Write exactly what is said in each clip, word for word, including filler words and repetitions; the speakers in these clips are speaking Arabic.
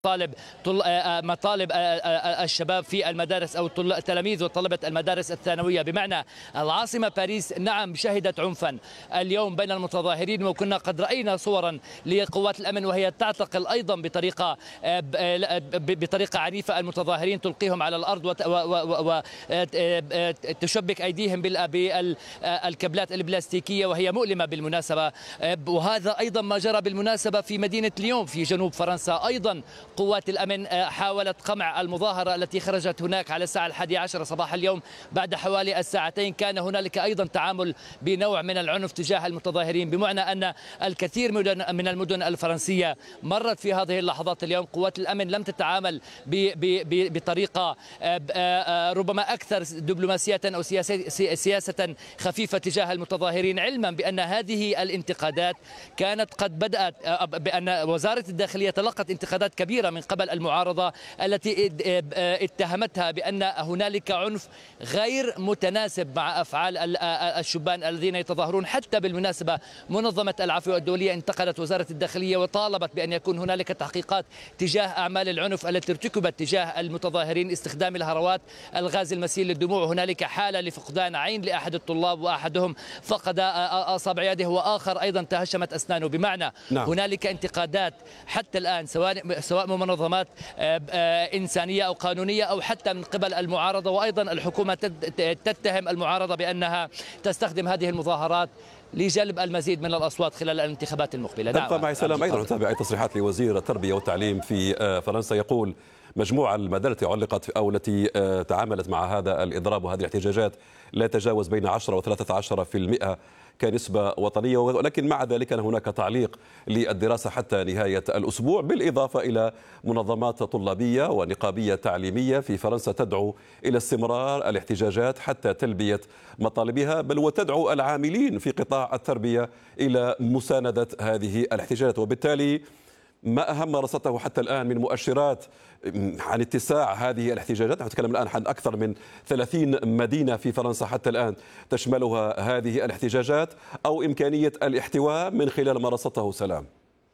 طالب مطالب الشباب في المدارس أو تلاميذ وطلبة المدارس الثانوية. بمعنى العاصمة باريس نعم شهدت عنفا اليوم بين المتظاهرين، وكنا قد رأينا صورا لقوات الأمن وهي تعتقل أيضا بطريقة بطريقة عنيفة المتظاهرين، تلقيهم على الأرض وتشبك أيديهم بالكابلات البلاستيكية وهي مؤلمة بالمناسبة. وهذا أيضا ما جرى بالمناسبة في مدينة ليون في جنوب فرنسا. أيضا قوات الأمن حاولت قمع المظاهرة التي خرجت هناك على الساعة الحادية عشرة صباح اليوم. بعد حوالي الساعتين كان هنالك أيضا تعامل بنوع من العنف تجاه المتظاهرين، بمعنى أن الكثير من المدن الفرنسية مرت في هذه اللحظات اليوم قوات الأمن لم تتعامل بطريقة ربما أكثر دبلوماسية أو سياسة خفيفة تجاه المتظاهرين، علما بأن هذه الانتقادات كانت قد بدأت بأن وزارة الداخلية تلقت انتقادات كبيرة من قبل المعارضة التي اتهمتها بأن هنالك عنف غير متناسب مع أفعال الشبان الذين يتظاهرون. حتى بالمناسبة منظمة العفو الدولية انتقدت وزارة الداخلية وطالبت بأن يكون هنالك تحقيقات تجاه أعمال العنف التي ارتكبت تجاه المتظاهرين، استخدام الهروات، الغاز المسيل للدموع. هنالك حالة لفقدان عين لأحد الطلاب وأحدهم فقد أصابع يده وآخر أيضا تهشمت أسنانه. بمعنى نعم. هنالك انتقادات حتى الآن سواء سواء من منظمات إنسانية أو قانونية أو حتى من قبل المعارضة، وأيضا الحكومة تتهم المعارضة بأنها تستخدم هذه المظاهرات لجلب المزيد من الأصوات خلال الانتخابات المقبلة. تبقى معي سلام. أيضا نتابع تصريحات لوزير التربية والتعليم في فرنسا، يقول مجموع المدارس التي علقت أو التي تعاملت مع هذا الإضراب وهذه الاحتجاجات لا يتجاوز بين عشرة وثلاثة عشر بالمئة كنسبة وطنية، ولكن مع ذلك هناك تعليق للدراسة حتى نهاية الأسبوع، بالإضافة إلى منظمات طلابية ونقابية تعليمية في فرنسا تدعو إلى استمرار الاحتجاجات حتى تلبية مطالبها، بل وتدعو العاملين في قطاع التربية إلى مساندة هذه الاحتجاجات. وبالتالي ما أهم ما رصدته حتى الآن من مؤشرات عن اتساع هذه الاحتجاجات؟ نحن نتكلم الآن عن أكثر من ثلاثين مدينة في فرنسا حتى الآن تشملها هذه الاحتجاجات، أو إمكانية الاحتواء من خلال ما رصدته سلام؟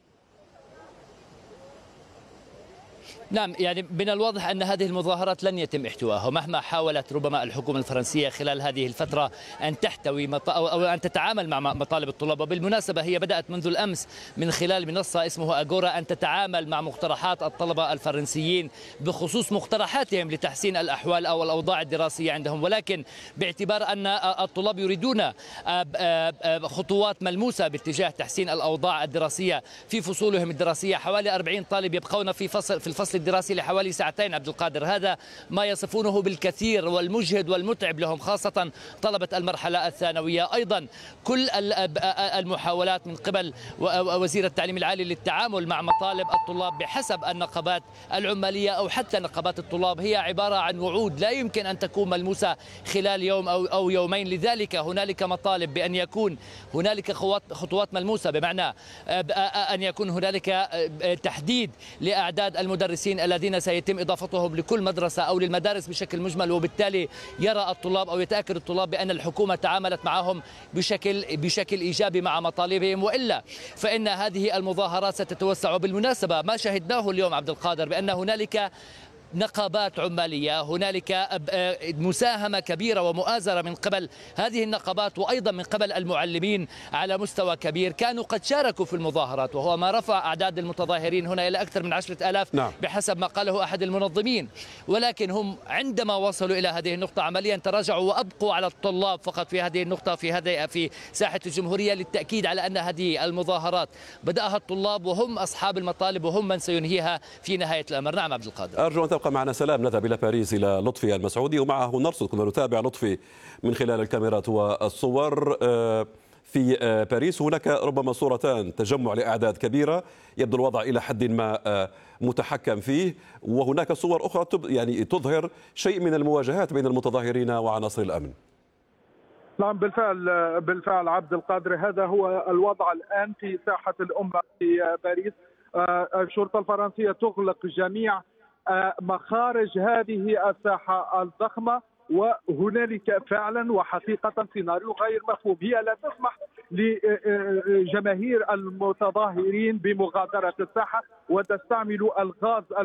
نعم، يعني من الواضح أن هذه المظاهرات لن يتم احتوائها مهما حاولت ربما الحكومة الفرنسية خلال هذه الفترة أن تحتوي مط... أو أن تتعامل مع مطالب الطلاب. وبالمناسبة هي بدأت منذ الأمس من خلال منصة اسمه أجورا أن تتعامل مع مقترحات الطلبة الفرنسيين بخصوص مقترحاتهم لتحسين الأحوال أو الأوضاع الدراسية عندهم، ولكن باعتبار أن الطلاب يريدون خطوات ملموسة باتجاه تحسين الأوضاع الدراسية في فصولهم الدراسية. حوالي أربعين طالب يبقون في فصل في الفصل الدراسي لحوالي ساعتين. عبد القادر، هذا ما يصفونه بالكثير والمجهد والمتعب لهم، خاصة طلبة المرحلة الثانوية. أيضا كل المحاولات من قبل وزير التعليم العالي للتعامل مع مطالب الطلاب بحسب النقابات العمالية أو حتى نقابات الطلاب هي عبارة عن وعود لا يمكن أن تكون ملموسة خلال يوم أو أو يومين. لذلك هنالك مطالب بأن يكون هنالك خطوات ملموسة، بمعنى أن يكون هنالك تحديد لأعداد المدرسين الذين سيتم إضافتهم لكل مدرسة أو للمدارس بشكل مجمل، وبالتالي يرى الطلاب أو يتأكد الطلاب بأن الحكومة تعاملت معهم بشكل بشكل إيجابي مع مطالبهم، وإلا فإن هذه المظاهرات ستتوسع. بالمناسبة ما شهدناه اليوم عبد القادر بأن هنالك نقابات عمالية، هنالك مساهمة كبيرة ومؤازرة من قبل هذه النقابات وأيضا من قبل المعلمين على مستوى كبير كانوا قد شاركوا في المظاهرات، وهو ما رفع أعداد المتظاهرين هنا إلى أكثر من عشرة آلاف نعم. بحسب ما قاله أحد المنظمين. ولكن هم عندما وصلوا إلى هذه النقطة عمليا تراجعوا وأبقوا على الطلاب فقط في هذه النقطة في هذه في ساحة الجمهورية، للتأكيد على أن هذه المظاهرات بدأها الطلاب وهم أصحاب المطالب وهم من سينهيها في نهاية الأمر. نعم عبد القادر، أرجو أن تبقى معنا سلام. نذهب إلى باريس إلى لطفي المسعودي ومعه نرصد، كنا نتابع لطفي من خلال الكاميرات والصور في باريس. هناك ربما صورتان، تجمع لأعداد كبيرة يبدو الوضع إلى حد ما متحكم فيه، وهناك صور أخرى يعني تظهر شيء من المواجهات بين المتظاهرين وعناصر الأمن. نعم بالفعل بالفعل عبد القادر، هذا هو الوضع الآن في ساحة الأمة في باريس. الشرطة الفرنسية تغلق جميع مخارج هذه الساحة الضخمة، وهنالك فعلا وحقيقة سيناريو غير مفهوم. هي لا تسمح لجماهير المتظاهرين بمغادرة الساحة وتستعمل الغاز